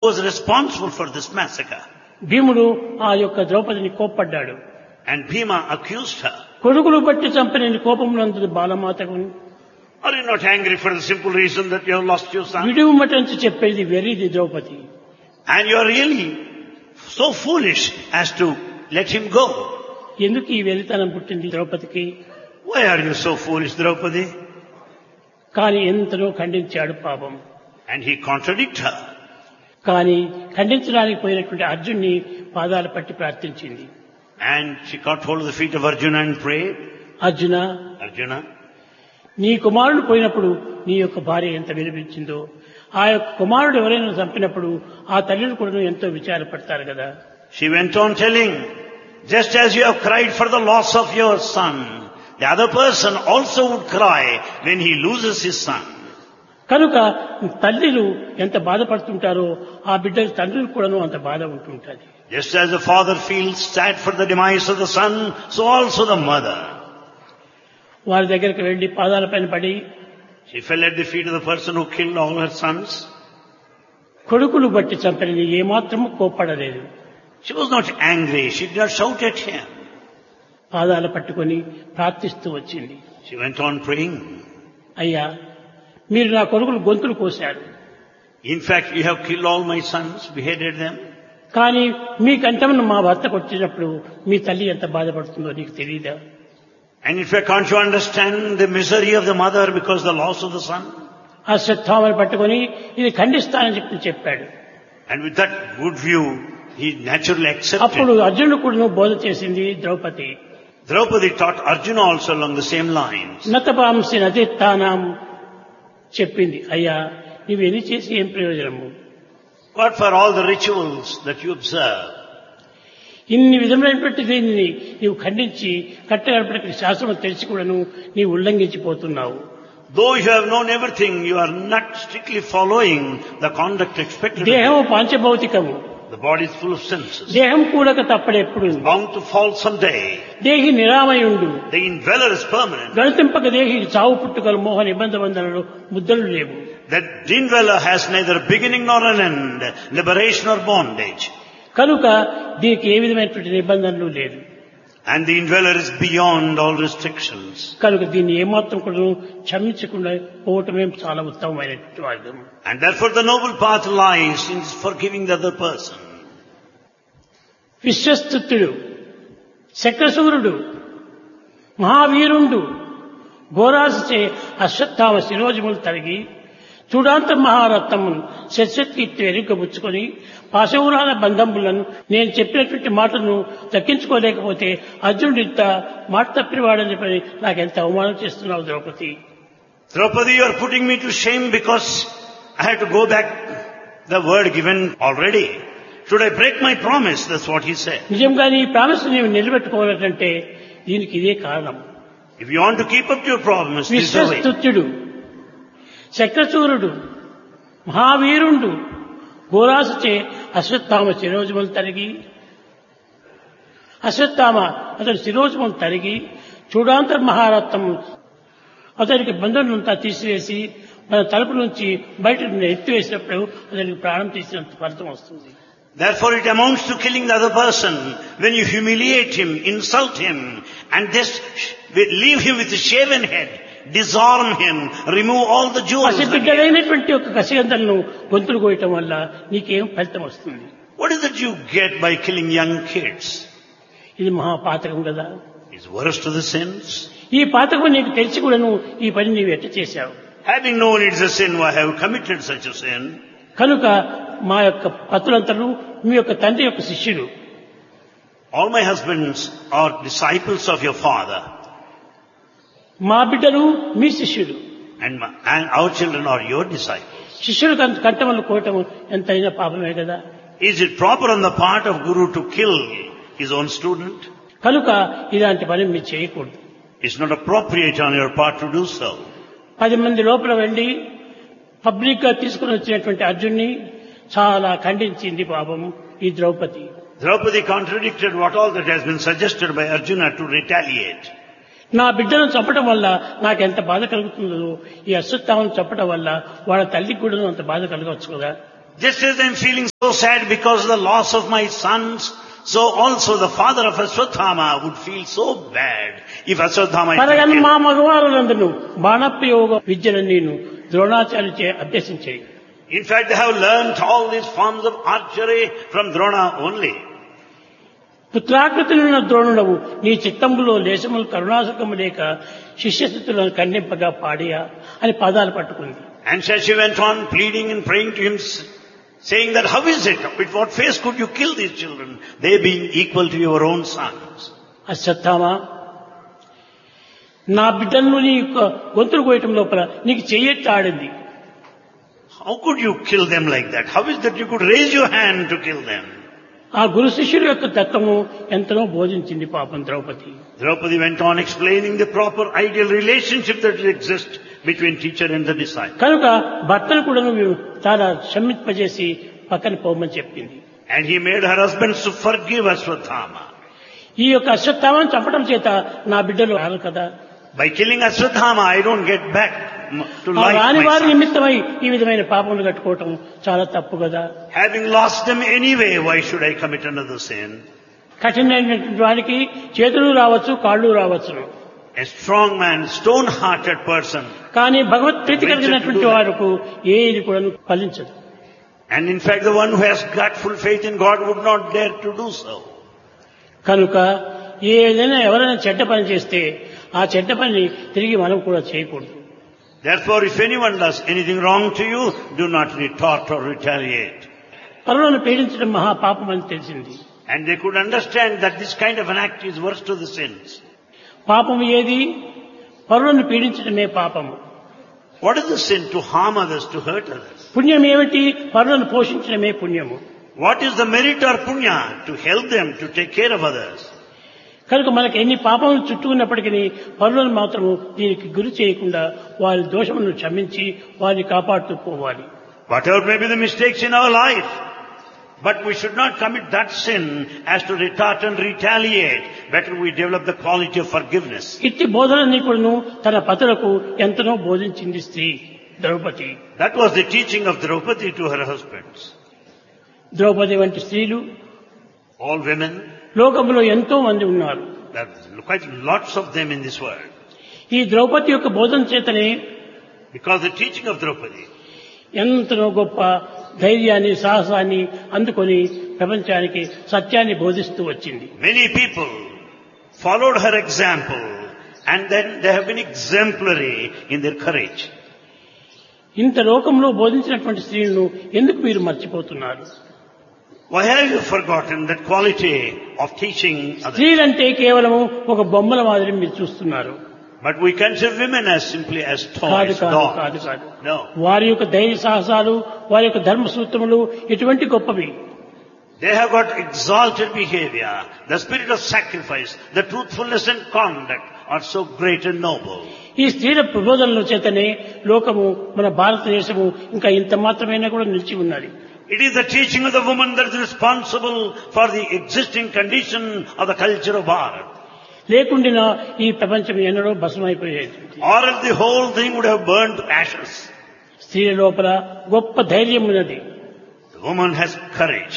was responsible for this massacre. భీముడు ఆ యొక్క ద్రౌపదిని కోప్పడ్డాడు. And Bhima accused her. కొడుకులు బట్టి చంపిన కోపమునందు బాలమాతకు Are you not angry for the simple reason that you have lost your son? విడుమటంచి చెప్పేది వెర్రిది Draupadi. And you are really so foolish as to let him go. ఎందుకు ఈ వెరితనం పుట్టింది ద్రౌపదికి? Why are you so foolish, Draupadi? కానీ ఎంతలో ఖండించాడు పాపం. And he contradicted her. కానీ ఖండించడానికి పోయినటువంటి అర్జున్ని పాదాలు పట్టి ప్రార్థించింది. And she caught hold of the feet of Arjuna and prayed. Arjuna, నీ కుమారుడు పోయినప్పుడు నీ యొక్క భార్య ఎంత విలపించిందో, ఆ యొక్క కుమారుడు ఎవరైనా చంపినప్పుడు ఆ తల్లిని కూడా ఎంతో విచారపడతారు కదా. She went on telling, just as you have cried for the loss of your son, the other person also would cry when he loses his son. కనుక తల్లిలు ఎంత బాధపడుతుంటారో ఆ బిడ్డల తండ్రులు కూడాను అంత బాధ ఉంటుంటుంది. Just as the father feels sad for the demise of the son, so also the mother. వారి దగ్గరికి వెళ్లి పాదాల పైన పడి, She fell at the feet of the person who killed all her sons. కొడుకులు బట్టి చంపని ఏమాత్రము కోప్పడలేదు. She was not angry. She did not shout at him. పాదాలు పట్టుకొని ప్రార్థిస్తూ వచ్చింది. She went on praying. అయ్యా, మీరు నా కొడుకులు గొంతులు కోశారు. In fact, you have killed all my sons, beheaded them. కానీ మీ కంఠమును మా భర్తకు వచ్చినప్పుడు మీ తల్లి ఎంత బాధపడుతుందో నీకు తెలియదా? And in fact, can't you understand the misery of the mother because of the loss of the son? ఆ శ్రద్ధామని పట్టుకొని ఇది ఖండిస్తానని చెప్పాడు. And with that good view, he naturally accepted. అప్పుడు అర్జునుడు కూడా బోధ చేసింది Draupadi. Draupadi taught Arjuna also along the same lines. నతపాంసి నతిత్తానాం చెప్పింది. అయ్యా, నువ్వు ఎన్ని చేసి ఏం ప్రయోజనము? What for all the rituals that you observe? ఇన్ని విధమైనటువంటి దీనిని నీవు ఖండించి కట్టగడపటికి శాస్త్రం తెలిసి కూడాను నీవు ఉల్లంఘించిపోతున్నావు. Though you have known everything, you are not strictly following the conduct expected. దేహము పాంచభౌతికము. The body is full of senses. దేహం కూడక తప్పడెప్పుడు. Bound to fall someday. దేహి నిరామయుండు. The indweller is permanent. గణింపక దేహి చావు పుట్టుకలు మోహ నిబంధ బంధనలు ముద్దలు లేవు. That indweller has neither beginning nor an end, liberation or bondage. కనుక దీనికి ఏ విధమైనటువంటి నిబంధనలు లేదు. And the indweller is beyond all restrictions. కనుక దీన్ని ఏమాత్రం కూడా క్షమించకుండా పోవటమే చాలా ఉత్తమమైనటువంటి మార్గం. And therefore the noble path lies in forgiving the other person. విశ్వస్తుతుడు, శక్రసూరుడు, మహావీరుండు ఘోరాసచే Ashwatthama శిరోజములు తరిగి చూడాంత మహారత్నమును శస్యకీర్తి ఎరుకబుచ్చుకొని పాశవురాల బంధములను నేను చెప్పినటువంటి మాటను దక్కించుకోలేకపోతే అర్జునుడు ఇంత మాట తప్పినవాడని చెప్పి నాకెంత అవమానం చేస్తున్నావు Draupadi. Draupadi, you are putting me to shame because I have to go back the word given already. Should I break my promise? That's what he said. నిజంగా నీ ప్రామిస్ నీవు నిలబెట్టుకోవాలంటే దీనికి ఇదే కారణం. If you want to keep up to your promise, this is the way. విశ్వస్తుత్యుడు, శక్రసూరుడు, మహావీరుండు ఘోరాసచే Ashwatthama శిరోజములు తరిగి అతని శిరోజములు తరిగి చూడాంతర్ మహారత్నం అతనికి బంధువులంతా తీసివేసి మన తలుపు నుంచి బయట ఎత్తివేసినప్పుడు అతనికి ప్రాణం తీసినంత ఫలితం వస్తుంది. Therefore it amounts to killing the other person when you humiliate him, insult him, and just leave him with a shaven head. Disarm him, remove all the jewels. పసిబిడ్డలైనటువంటి ఒక కసిగంధలను గొంతులు కోయటం వల్ల నీకేం ఫలితం వస్తుంది? What is it you get by killing young kids? ఇది మహాపాతకం కదా. It's worst of the sins. ఈ పాతకం నీకు తెలిసి కూడా ఈ పని నీవు ఎట్ట చేశావు? Having known it's a sin, why have you committed such a sin? కనుక మా యొక్క పతులంతరూ మీ యొక్క తండ్రి యొక్క శిష్యులు. All my husbands are disciples of your father. మా బిడ్డలు మీ శిష్యులు. And our children are your disciples. శిష్యులు కంఠములు కోయటం ఎంతైనా పాపమే కదా. Is it proper on the part of Guru to kill his own student? కనుక ఇలాంటి పని మీరు చేయకూడదు. It's not appropriate on your part to do so. 10 మంది లోపల వెళ్ళి పబ్లిక్ గా తీసుకుని వచ్చినటువంటి అర్జున్ని చాలా ఖండించింది పాపం ఈ Draupadi. Draupadi contradicted what all that has been suggested by Arjuna to retaliate. నా బిడ్డను చంపడం వల్ల నాకెంత బాధ కలుగుతుందో ఈ అశ్వత్థామను చంపడం వల్ల వాళ్ళ తల్లికి కూడా అంత బాధ కలగవచ్చు కదా. Just as I'm feeling sad because of the loss of my sons, so also the father of Ashwatthama would feel so bad if Ashwatthama కనుక మా మగవారులందరూ బాణప్రయోగ విద్యను నేను ద్రోణాచార్యుచే అభ్యసించాయి. In fact, they have learnt all these forms of archery from Drona only. పుత్రాకృతులున్న ద్రోణుడవు నీ చిత్తంబులో లేశములు కరుణాసుకము లేక శిష్యస్థితులను ఖండింపగా పాడియా అని పాదాలు పట్టుకుంది. And so she went on pleading and praying to him, saying that how is it? With what face could you kill these children, they being equal to your own sons? Ashwatthama, నా బిడ్డలను నీ యొక్క గొంతులు కోయటం లోపల నీకు చెయ్యెత్తి ఆడింది. How could you kill them like that? How is that you could raise your hand to kill them? ఆ గురు శిష్యుల యొక్క తత్వము ఎంతనో బోధించింది పాపం Draupadi. Draupadi went on explaining the proper ideal relationship that exists between teacher and the disciple. కనుక భర్తను కూడా నువ్వు చాలా క్షమింపజేసి పక్కన పోమని చెప్పింది. And he made her husbands to forgive Ashwatthama. ఈ యొక్క అశ్వత్థామను చంపడం చేత నా బిడ్డలు రారు కదా. By killing Ashwatthama, I don't get back to life రాని my వారి son. నిమిత్తమై ఈ విధమైన పాపములు కట్టుకోవటం చాలా తప్పు కదా. Having lost them anyway, why should I commit another sin? కఠినమైనటువంటి వారికి చేతులు రావచ్చు, కాళ్ళు రావచ్చు. A strong man, stone-hearted person. కానీ భగవత్ ప్రీతి కలిగినటువంటి వారికి ఏది కూడా ఫలించదు. And in fact, the one who has got full faith in God would not dare to do so. కనుక ఏదైనా ఎవరైనా చెడ్డ పని చేస్తే ఆ చెడ్డ పని తిరిగి మనం కూడా చేయకూడదు. Therefore, if anyone does anything wrong to you, do not retort or retaliate. పరులను పీడించడం మహాపాపం అని తెలిసింది. And they could understand that this kind of an act is worse to the sins. పాపము ఏది? పరులను పీడించడమే పాపము. What is the sin? To harm others, to hurt others. పుణ్యం ఏమిటి? పరులను పోషించడమే పుణ్యము. What is the merit or punya? To help them, to take care of others. కనుక మనకు ఎన్ని పాపములు చుట్టూ ఉన్నప్పటికీ పరులను మాత్రము దీనికి గురి చేయకుండా వారి దోషములను క్షమించి వారిని కాపాడుతూ పోవాలి. Whatever may be the mistakes in our life, but we should not commit that sin as to retort and retaliate. Better we develop the quality of forgiveness. ఇట్టి బోధనని కూడాను తన పతులకు ఎంతనో బోధించింది స్త్రీ Draupadi. That was the teaching of Draupadi to her husbands. Draupadi వంటి స్త్రీలు All women, లోకంలో ఎంతో మంది ఉన్నారు. there are quite lots of them in this world. ఈ ద్రౌపది యొక్క బోధన చేతనే Because the teaching of Draupadi, ఎంతనో గొప్ప ధైర్యాన్ని సాహసాన్ని అందుకొని ప్రపంచానికి సత్యాన్ని బోధిస్తూ వచ్చింది. many people followed her example and then they have been exemplary in their courage. ఇంత లోకంలో బోధించినటువంటి స్త్రీలను ఎందుకు మీరు మర్చిపోతున్నారు? Why have you forgotten that quality of teaching others? స్త్రీలంటే కేవలం ఒక బొమ్మల మాదిరి మీరు చూస్తున్నారు. But we consider women as simply as కాదు toys, కాదు dolls. కాదు కాదు. No. వారి యొక్క ధైర్య సాహసాలు, వారి యొక్క ధర్మ సూత్రములు ఎటువంటి గొప్పవి. They have got exalted behavior. The spirit of sacrifice, the truthfulness and conduct are so great and noble. ఈ స్త్రీల ప్రబోధనల చేతనే లోకము మన భారతదేశము ఇంకా ఇంత మాత్రమైనా కూడా నిలిచి ఉన్నది. It is the teaching of the woman that is responsible for the existing condition of the culture of Bharat. లేకుండా ఈ ప్రపంచం ఎన్నడో భస్మైపోయేది. Or else the whole thing would have burned to ashes. స్త్రీల లోపల గొప్ప ధైర్యం ఉన్నది. The woman has courage.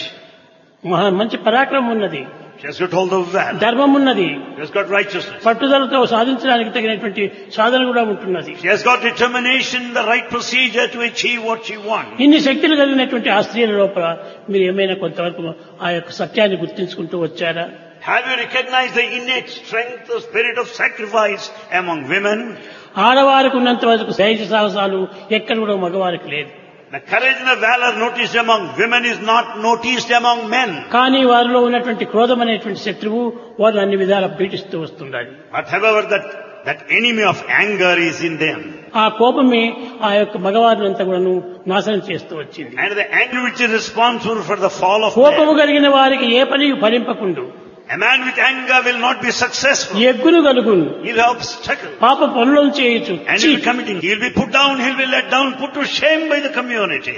మంచి పరాక్రమం ఉన్నది. She has got all the valor. ధర్మం ఉన్నది. She has got righteousness. పట్టుదలతో సాధించడానికి తగినటువంటి సాధన కూడా ఉంటున్నది. She has got determination, the right procedure to achieve what she wants. ఇన్ని శక్తులు కలిగినటువంటి ఆ స్త్రీల లోపల మీరు ఏమైనా కొంతవరకు ఆ యొక్క సత్యాన్ని గుర్తించుకుంటూ వచ్చారా? Have you recognized the innate strength, the spirit of sacrifice among women? ఆడవారికి ఉన్నంత వరకు ధైర్య సాహసాలు ఎక్కడ కూడా మగవారికి లేదు. The courage and the valor noticed among women is not noticed among men. కానీ వారిలో ఉన్నటువంటి క్రోధం అనేటువంటి శత్రువు వారిని అన్ని విధాలా పీడిస్తూ వస్తుండాలి. But however, that enemy of anger is in them. ఆ కోపమే ఆ యొక్క మగవారిని అంతా కూడా నాశనం చేస్తూ వచ్చింది. And the anger which is responsible for the fall of కోపము man. కలిగిన వారికి ఏ పని ఫలింపకుండు. A man with anger will not be successful. ఎగ్గును కలుగును. He will have obstacle. పాప పనులను చేయొచ్చు. And he will be committing. He will be put down, he will be let down, put to shame by the community.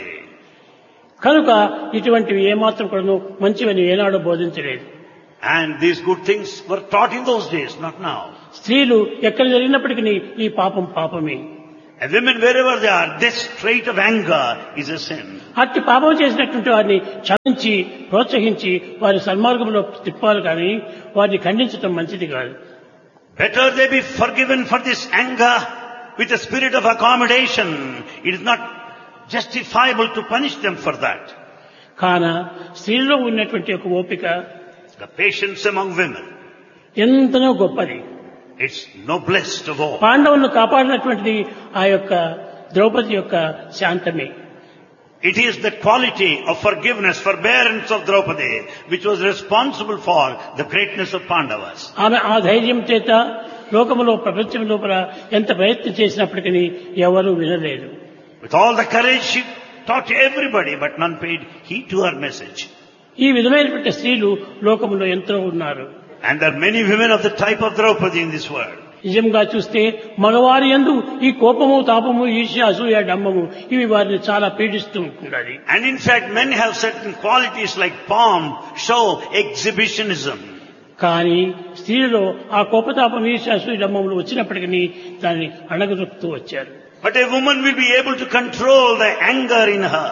కనుక ఇటువంటివి ఏమాత్రం కూడా మంచివని ఏనాడో బోధించలేదు. And these good things were taught in those days, not now. స్త్రీలు ఎక్కడ జరిగినప్పటికీ ఈ పాపం పాపమే. And women, wherever they are, this trait of anger is a sin. అట్టి పాపం చేసినటువంటి వారిని క్షమించి ప్రోత్సహించి వారి సన్మార్గంలో తిప్పాలి కానీ వారిని ఖండించడం మంచిది కాదు. Better they be forgiven for this anger with a spirit of accommodation. It is not justifiable to punish them for that. కాన స్త్రీలో ఉన్నటువంటి ఒక ఓపిక, The patience among women, ఎంతనో గొప్పది. it's noblest of all. పాండవులను కాపాడినటువంటిది ఆ యొక్క ద్రౌపది యొక్క శాంతమే. It is the quality of forgiveness, forbearance of Draupadi, which was responsible for the greatness of Pandavas. ఆమె ఆ ధైర్యం చేత లోకములో ప్రపంచం లోపల ఎంత ప్రయత్నం చేసినప్పటికీ ఎవరూ వినలేదు. With all the courage, she taught to everybody, but none paid heed to her message. ఈ విధమైనటువంటి స్త్రీలు లోకములో ఎంతో ఉన్నారు. And there are many women of the type of Draupadi in this world. నిజంగా చూస్తే మగవారి యందు ఈ కోపము, తాపము, ఈర్ష్య, అసూయ, డంబము ఇవి వారిని చాలా పీడిస్తూ ఉంటున్నది. And in fact, men have certain qualities like pomp, show, exhibitionism. కానీ స్త్రీలలో ఆ కోపతాపం, ఈర్ష్య, అసూయ, డంబములు వచ్చినప్పటికీ దాన్ని అణగదొక్కుతూ వచ్చారు. But a woman will be able to control the anger in her.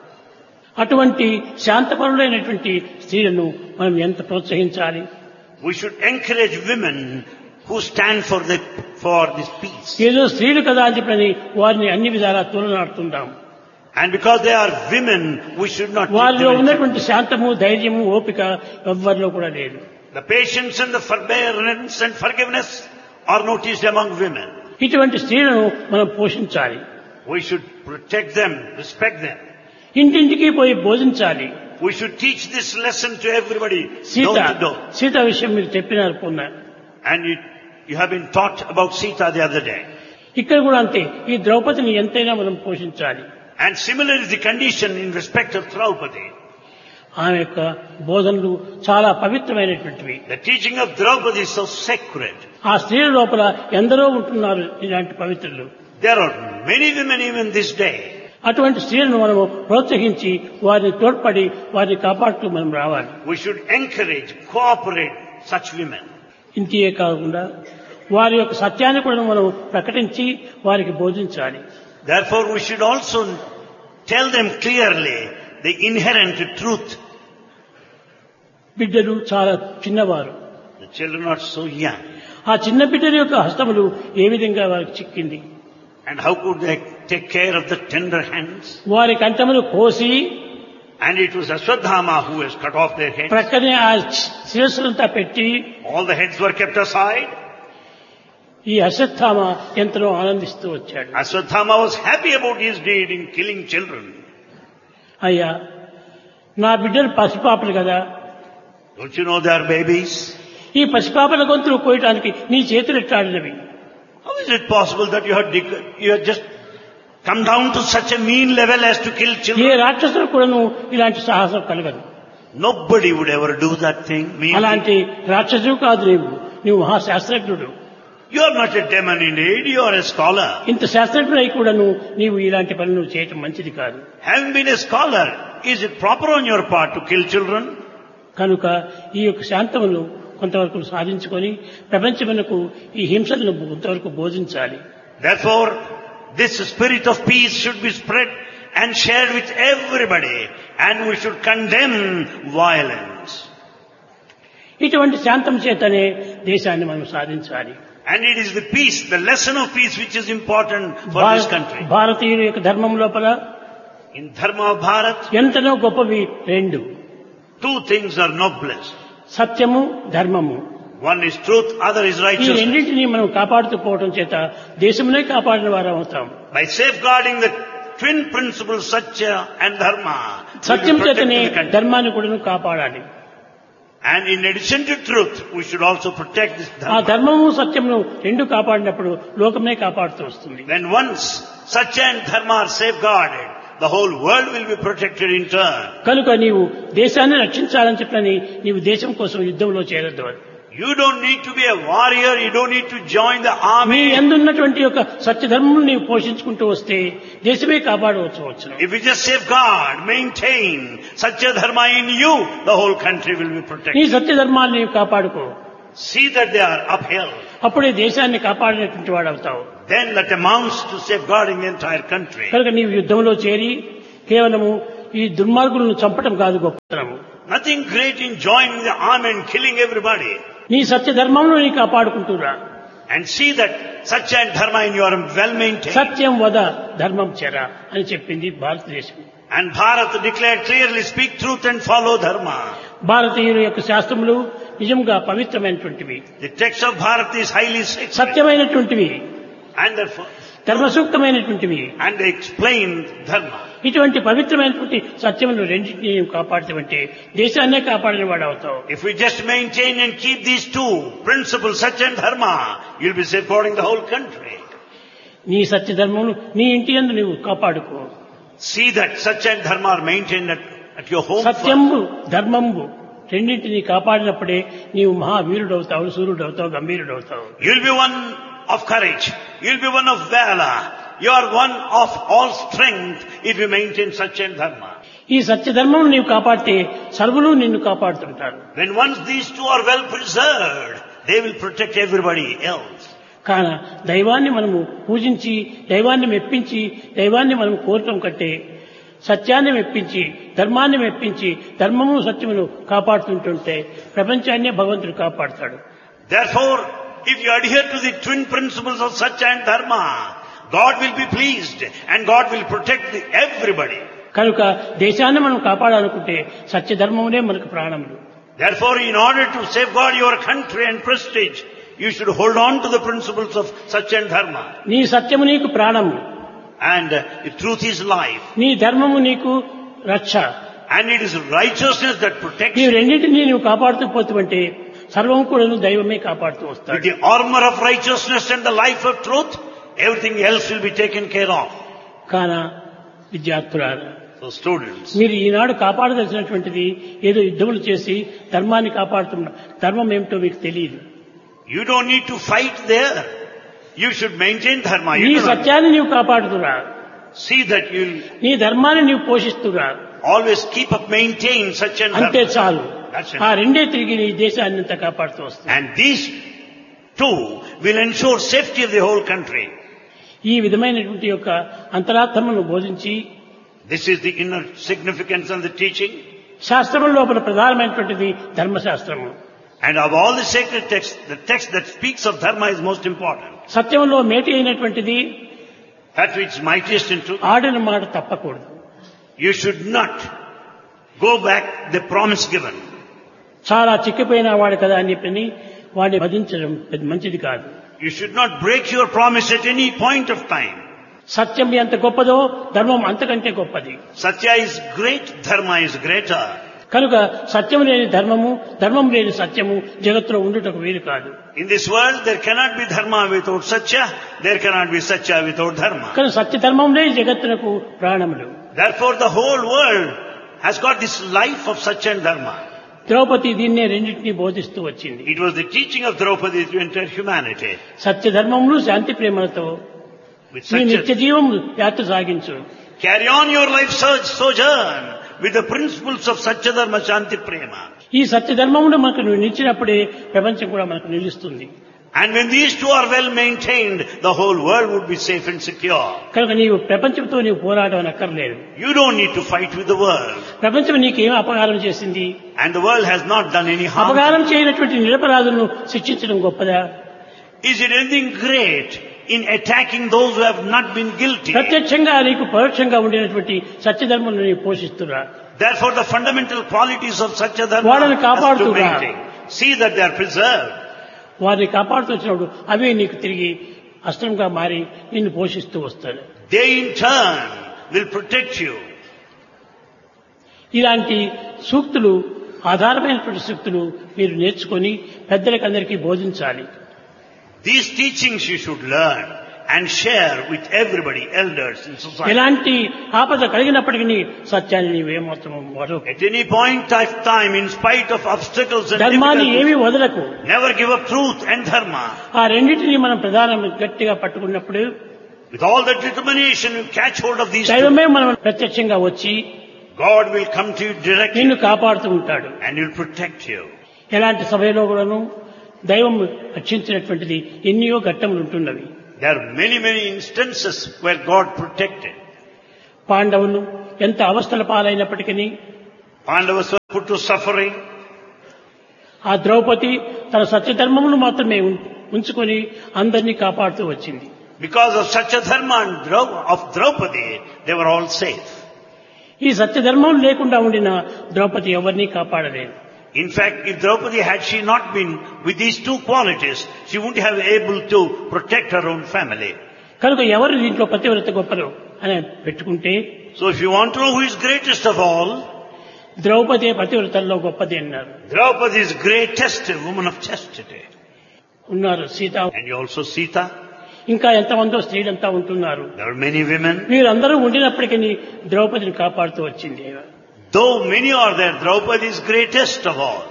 అటువంటి శాంతపరులైనటువంటి స్త్రీలను మనం ఎంత ప్రోత్సహించాలి. We should encourage women who stand for this peace. ఏదో స్త్రీలు కదా అని చెప్పని వారిని అన్ని విధాలా తోలనాడుతుంటాం. And because they are women, we should not. వారిలో ఉన్నటువంటి శాంతము, ధైర్యము, ఓపిక ఎవ్వరిలో కూడా లేదు. The patience and the forbearance and forgiveness are noticed among women. ఇటువంటి స్త్రీలను మనం పోషించాలి. We should protect them, respect them. ఇంటింటికి పోయి బోధించాలి. We should teach this lesson to everybody, door to door. Sita విషయం మీరు చెప్పినారు పొన్న. And you have been taught about Sita the other day. ఇక్కడ కూడా అంతే, ఈ ద్రౌపదిని ఎంతైనా మనం పోషించాలి. And similar is the condition in respect of Draupadi. ఆమె యొక్క బోధనలు చాలా పవిత్రమైనటువంటివి. The teaching of Draupadi is so sacred. ఆ స్త్రీల లోపల ఎందరో ఉంటున్నారు ఇలాంటి పవిత్రులు. There are many women even this day. అటువంటి స్త్రీలను మనము ప్రోత్సహించి వారిని తోడ్పడి వారిని కాపాడుతూ మనం రావాలి. We should encourage, cooperate such women. ఇంతే కాకుండా వారి యొక్క సత్యాన్ని కూడా మనం ప్రకటించి వారికి బోధించాలి. Therefore, we should also tell them clearly the inherent truth. బిడ్డలు చాలా చిన్నవారు. The children are so young. ఆ చిన్న బిడ్డల యొక్క హస్తములు ఏ విధంగా వారికి చిక్కింది. And how could they take care of the tender hands? వారి కంఠములు కోసి, and it was Ashwadhama who has cut off their heads. ప్రక్కనే ఆ శిరస్సులంతా పెట్టి, all the heads were kept aside. ఈ అశ్వత్థామ ఎంతో ఆనందిస్తూ వచ్చాడు. Ashwadhama was happy about his deed in killing children. అయ్యా, నా బిడ్డలు పసిపాపలు కదా. Don't you know they are babies? ఈ పసిపాపల గొంతులు కోయటానికి నీ చేతులు ఎట్లాడినవి. How is it possible that you have just come down to such a mean level as to kill A children? రాక్షసులు కూడాను ఇలాంటి సాహసం కలగదు. Nobody would ever do that thing. అలాంటి రాక్షసుడు కాదు నువ్వు మహాశాస్త్రజ్ఞుడు. You are not a demon indeed, you are a scholar. ఇంత శాస్త్రజ్ఞుడై కూడాను నీవు ఇలాంటి పనులు చేయటం మంచిది కాదు. Having been a scholar, is it proper on your part to kill children? కనుక ఈ యొక్క శాంతమును కొంతవరకు సాధించుకొని ప్రపంచమునకు ఈ హింసలను కొంతవరకు బోధించాలి. Therefore, this spirit of peace should be spread and shared with everybody, and we should condemn violence. ఇటువంటి శాంతం చేతనే దేశాన్ని మనం సాధించాలి. And it is the peace, the lesson of peace which is important for this country. భారతీయుల యొక్క ధర్మం లోపల In Dharma of Bharat, ఎంతనో గొప్పవి రెండు. two things are noblest. సత్యము, ధర్మము. One is truth, other is ఈ righteousness. రెండింటినీ మనం కాపాడుతూ పోవడం చేత దేశమునే కాపాడిన వారు అవుతాం. By safeguarding the twin principles Satya and Dharma, Satyam we will protect చేతనే the country. ధర్మాన్ని కూడా కాపాడాలి. And in addition to truth, we should also protect this ఆ Dharma. ధర్మము సత్యమును రెండు కాపాడినప్పుడు లోకమే కాపాడుతూ వస్తుంది. When once Satya and Dharma are safeguarded, the whole world will be protected in turn. కనుక నీవు దేశాన్ని రక్షించాలని చెప్పని నీవు దేశం కోసం యుద్ధంలో చేరద్దు. You don't need to be a warrior, you don't need to join the నీ army. ఎందున్నటువంటి యొక్క సత్యధర్మం నీవు పోషించుకుంటూ వస్తే దేశమే కాపాడవచ్చు. If you just safeguard, maintain Satya Dharma in you, the whole country will be నీ protected. సత్యధర్మాన్ని నీవు కాపాడుకో. See that they are upheld. అప్పుడే దేశాన్ని కాపాడినటువంటి వాడు అవుతావు. then that amounts to safeguarding the entire country. కనుక నీవు యుద్ధంలో చేరి కేవలము ఈ దుర్మార్గులను చంపటం కాదు గొప్పతనము. Nothing great in joining the army and killing everybody. నీ సత్య ధర్మంలో నీ కాపాడుకుంటురా. And see that Satya and Dharma in your well maintained. సత్యం వద ధర్మం చెర అని చెప్పింది భారతదేశం. And Bharat declared clearly, speak truth and follow Dharma. భారతీయుల యొక్క శాస్త్రములు నిజంగా పవిత్రమైనటువంటివి, The text of Bharat is highly sacred. సత్యమైనటువంటివి, And therefore, ధర్మసూక్తమైనటువంటివి. and they explain Dharma. ఇటువంటి పవిత్రమైనటువంటి సత్యములను రెండింటినీ కాపాడుతామంటే దేశాన్నే కాపాడిన వాడు అవుతావు. If we just maintain and keep these two principles, Satya and Dharma, you'll be safeguarding the whole country. నీ సత్య ధర్మమును నీ ఇంటి యందు నీవు కాపాడుకో. See that Satya and Dharma are maintained at your home. సత్యంబు ధర్మంబు రెండింటినీ కాపాడినప్పుడే నీవు మహావీరుడవుతావు, సూర్యుడవుతావు, గంభీరుడవుతావు. You'll be one of courage. You'll be one of valor. You are one of all strength if you maintain Satya and Dharma. ఈ సత్య ధర్మం నీవు కాపాడితే సర్వులు నిన్ను కాపాడుతుంటారు. When once these two are well preserved, they will protect everybody else. కాన దైవాన్ని మనము పూజించి, దైవాన్ని మెప్పించి, దైవాన్ని మనం కోరటం కంటే సత్యాన్ని మెప్పించి, ధర్మాన్ని మెప్పించి, ధర్మము సత్యమును కాపాడుతుంటుంటే ప్రపంచాన్నే భగవంతుడు కాపాడుతాడు. Therefore, if you adhere to the twin principles of Satya and Dharma, God will be pleased and God will protect everybody. కనుక దేశాన్ని మనం కాపాడాలనుకుంటే సత్య ధర్మమునే మనకు ప్రాణములు. Therefore, in order to safeguard your country and prestige, you should hold on to the principles of Satya and Dharma. నీ సత్యము నీకు ప్రాణము, And the truth is life. నీ ధర్మము నీకు రక్ష. And it is righteousness that protects ఈ you. రెండింటినీ నీవు కాపాడుతూ పోతుంటే సర్వం కూడా దైవమే కాపాడుతూ With వస్తాడు. the armor of righteousness and the life of truth, everything else will be taken care of. కాన విద్యార్థులారా, So students, మీరు ఈనాడు కాపాడదలసినటువంటిది ఏదో యుద్ధములు చేసి ధర్మాన్ని కాపాడుతున్నారు. ధర్మం ఏమిటో మీకు తెలియదు. you don't need to fight there. You should maintain Dharma. నీ You do not సత్యాన్ని నీవు కాపాడుతురా, see that you'll నీ ధర్మాన్ని నీవు పోషిస్తురా, always keep up, maintain Satya and అంతే Dharma. చాలు. That's it. ఆ రెండే తిరిగి నీ దేశాన్ని అంతా కాపాడుతూ వస్తుంది. And these two will ensure safety of the whole country. ఈ విధమైనటువంటి యొక్క అంతరార్థమును బోధించి This is the inner significance and the teaching. శాస్త్రముల లోపల ప్రధానమైనటువంటిది ధర్మశాస్త్రము. And of all the sacred texts, the text that speaks of Dharma is most important. సత్యంలో మేటి అయినటువంటిది That which is mightiest in truth. ఆడిన మాట తప్పకూడదు. You should not go back the promise given. చాలా చిక్కిపోయిన వాడు కదా అని చెప్పి వాడిని వధించడం మంచిది కాదు. You should not break your promise at any point of time. సత్యం ఎంత గొప్పదో ధర్మం అంతకంటే గొప్పది. Satya is great, Dharma is greater. కనుక సత్యం లేని ధర్మము, ధర్మం లేని సత్యము జగత్తులో ఉండుటకు వీలు కాదు. In this world, there cannot be Dharma without Satya. There cannot be Satya without Dharma. కానీ సత్య ధర్మంలో జగత్తునకు ప్రాణములు. Therefore, the whole world has got this life of Satya and Dharma. Draupadi దీన్నే రెండింటినీ బోధిస్తూ వచ్చింది. It was the teaching of Draupadi to entire humanity. సత్య ధర్మములు శాంతి ప్రేమలతో With నీ నిత్య Satya, జీవం యాత్ర సాగించు. carry on your life sojourn with the principles of Satya Dharma Shanti Prema. ఈ సత్య ధర్మమును మనకు నువ్వు నిలిచినప్పుడే ప్రపంచం కూడా మనకు నిలుస్తుంది. And when these two are well maintained, the whole world would be safe and secure. కనుక నీవు ప్రపంచంతో నీవు పోరాటం అక్కర్లేదు. You don't need to fight with the world. ప్రపంచం నీకేం అపకారం చేసింది? And the world has not done any harm. అపకారం చేయనటువంటి నిరపరాధులను శిక్షించడం గొప్పదా? Is it anything great in attacking those who have not been guilty? ప్రత్యక్షంగా నీకు పరోక్షంగా ఉండినటువంటి సత్యధర్మను నీవు పోషిస్తురా. Therefore, the fundamental qualities of Satya Dharma వాళ్ళని has to కాపాడుతురా. maintain. See that they are preserved. వారిని కాపాడుతూ వచ్చినప్పుడు అవే నీకు తిరిగి అస్త్రంగా మారి నిన్ను పోషిస్తూ వస్తాడు. They in turn will protect you. ఇలాంటి సూక్తులు, ఆధారమైనటువంటి సూక్తులు మీరు నేర్చుకొని పెద్దలకు అందరికీ బోధించాలి. These teachings you should learn and share with everybody, elders in society. ఎలాంటి ఆపద కలిగినప్పటికీ సత్యాన్ని నీవేమాత్రం వదలకు. At any point of time, in spite of obstacles and ధర్మాన్ని difficulties, ఏమీ వదలకు. never give up truth and dharma. ఆ రెండింటినీ మనం ప్రధానం గట్టిగా పట్టుకున్నప్పుడు With all the determination, you catch hold of these two. దైవమే మనం ప్రత్యక్షంగా వచ్చి God will come to you directly నిన్ను కాపాడుతూ ఉంటాడు. and He'll protect you. ఎలాంటి సభలో కూడాను దైవం రక్షించినటువంటిది ఎన్నో ఘట్టములు ఉంటున్నవి. There are many, many instances where God protected. పాండవులు ఎంత అవస్థల పాలైనప్పటికీ Pandavas were put to suffering. ఆ ద్రౌపది తన సత్యధర్మమును మాత్రమే ఉంచుకొని అందరినీ కాపాడుతూ వచ్చింది. Because of Satya Dharma and of Draupadi, they were all safe. ఈ సత్యధర్మం లేకుండా ఉండిన ద్రౌపది ఎవరిని కాపాడలేదు. In fact, if Draupadi had she not been with these two qualities, she wouldn't have able to protect her own family. కనుక ఎవరు దీంట్లో పతివ్రత గొప్పలు అని పెట్టుకుంటే, So if you want to know who is greatest of all, Draupadi పతివ్రతల్లో గొప్పది అన్నారు. Draupadi is greatest woman of chastity. ఉన్నారు Sita, And you also Sita. ఇంకా ఎంతమందో స్త్రీలంతా ఉంటున్నారు. There are many women. వీరందరూ ఉండినప్పటికీ ద్రౌపదిని కాపాడుతూ వచ్చింది. Though many are there, Draupadi is greatest of all.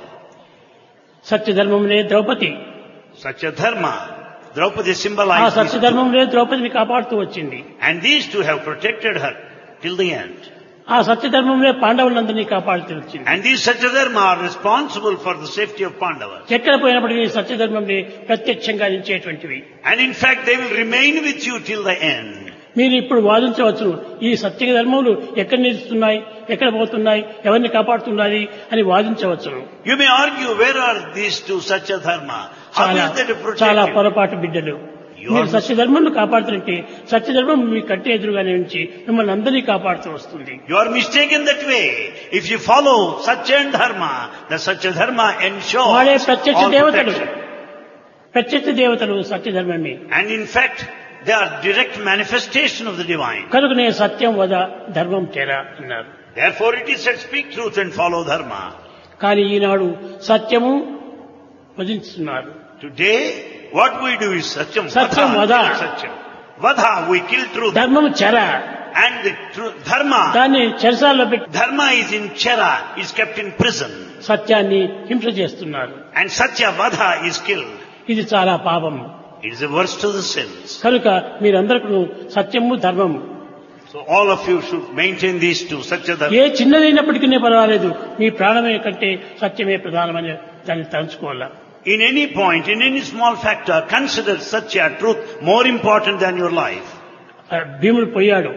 సత్యధర్మంలో Draupadi, Satya Dharma. Draupadi ఆ symbolizes. సత్యధర్మంలో ద్రౌపదిని కాపాడుతూ వచ్చింది. And these two have protected her till the end. ఆ సత్యధర్మంలో పాండవులందరినీ కాపాడుతూ వచ్చింది. And these Satya Dharma are responsible for the safety of Pandavas. ఎక్కడ పోయినప్పటికీ సత్యధర్మంలో ప్రత్యక్షంగా నిలిచేటువంటివి. And in fact, they will remain with you till the end. మీరు ఇప్పుడు వాదించవచ్చు, ఈ సత్యధర్మములు ఎక్కడ నిలుస్తున్నాయి, ఎక్కడ పోతున్నాయి, ఎవరిని కాపాడుతున్నది అని వాదించవచ్చు. You may argue, where are these two Satya Dharma? How is they to protect చాలా you? పొరపాటు బిడ్డలు. మీరు సత్యధర్మను కాపాడుతుంటే సత్యధర్మం మీ కంటి ఎదురుగానే ఉంచి మిమ్మల్ని అందరినీ కాపాడుతూ వస్తుంది. You are mistaken that way. If you follow Satya and Dharma, the Satya Dharma ensures వాడే ప్రత్యక్ష all దేవతలు, protection. ప్రత్యక్ష దేవతలు సత్యధర్మమే. And in fact, they are direct manifestation of the divine. కనుకనే సత్యం వద ధర్మం తెర అన్నారు. Therefore it is said, speak truth and follow Dharma. కానీ ఈనాడు సత్యము వధిస్తున్నారు. Today, what we do is Satyam. Satyam Vada. Satyam. Vadha, we kill truth. ధర్మము చెర, And the Dharma, దాన్ని చెరసాల్లో పెట్టి Dharma is in Chera, is kept in prison. సత్యాన్ని హింస చేస్తున్నారు. And Satya Vadha is killed. ఇది చాలా పాపము. It is a worst to the sins. కనుక మీరందరికీ సత్యము ధర్మము So all of you should maintain these two, Satya Dharma. ఏ చిన్నదైనప్పటికీ పర్వాలేదు, మీ ప్రాణమే కంటే సత్యమే ప్రధానమని దాన్ని తలుచుకోవాలా. In any point, in any small factor, consider Satya, truth, more important than your life. భీముడు పోయాడు.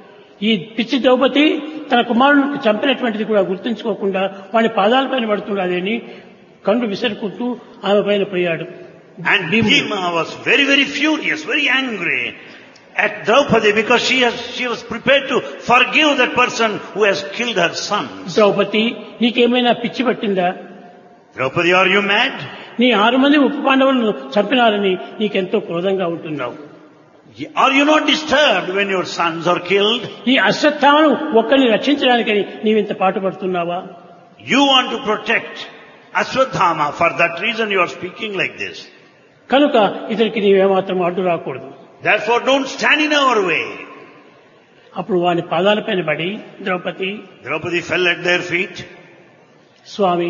ఈ పిచ్చి ద్రౌపది తన కుమారుడిని చంపినటువంటిది కూడా గుర్తుంచుకోకుండా వాడి పాదాలపైన పడుతున్నదని కళ్ళు విసరుకుంటూ ఆమె పైన పోయాడు. And Bhima was very, very furious, very angry at Draupadi because she was prepared to forgive that person who has killed her son. Draupadi, నీకేమైనా పిచ్చి పట్టిందా? Draupadi, are you mad? నీ 6 మంది ఉప పాండవులను చంపినారని నీకెంతో క్రోధంగా ఉంటున్నావు. Are you not disturbed when your sons are killed? ఈ అశ్వత్థామను ఒక్కరిని రక్షించడానికని నీవింత పాటుపడుతున్నావా? You want to protect Ashwadhama. For that reason you are speaking like this. కనుక ఇతనికి నీవేమాత్రం అడ్డు రాకూడదు. Therefore don't stand in our way. అప్పుడు వాని పాదాలపైన పడి Draupadi fell at their feet. స్వామి,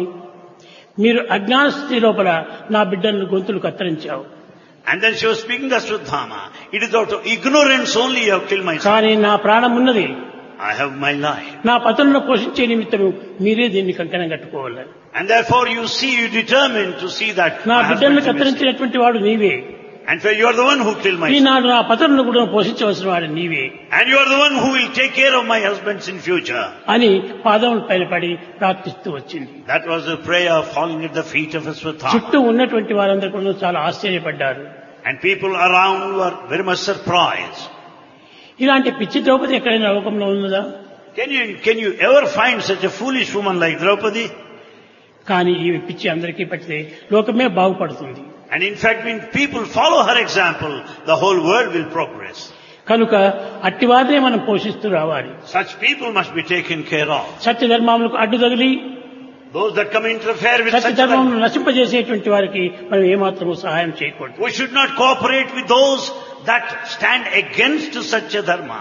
మీరు అజ్ఞాన స్థితి లోపల నా బిడ్డలను గొంతులు కత్తిరించావు. And then she was speaking to Ashwadhama. It is out of ignorance only you have killed my son. కానీ నా ప్రాణం ఉన్నది, I have my life. నా పతులను పోషించే నిమిత్తము మీరే దీన్ని కంకణం కట్టుకోవాలి. And therefore you determined to see that నా my బిడ్డలను husband is missing. కత్తిరించినటువంటి వాడు నీవే. And so you are the one who killed my son. ఈనాడు నా పతులను కూడా పోషించవలసిన వాడు నీవే And you are the one who will take care of my husbands in future. అని పాదముల పైన పడి ప్రార్థిస్తూ వచ్చింది. That was a prayer falling at the feet of Ashwadhama. చుట్టూ ఉన్నటువంటి వారందరూ కూడా చాలా ఆశ్చర్యపడ్డారు. And people around were very much surprised. ఇలాంటి పిచ్చి ద్రౌపది ఎక్కడైనా లోకంలో ఉన్నదా? Can you ever find such a foolish woman like Draupadi? కానీ ఈ పిచ్చి అందరికీ పట్టితే లోకమే బాగుపడుతుంది. And in fact, when people follow her example, the whole world will progress. కనుక అట్టివాదే మనం పోషిస్తూ రావాలి. Such people must be taken care of. సత్యధర్మములకు అడ్డు తగిలి Those that come interfere with such సత్యధర్మమును నశింపజేసేటువంటి వారికి మనం ఏమాత్రము సహాయం చేయకూడదు. we should not cooperate with those that stand against Satya Dharma.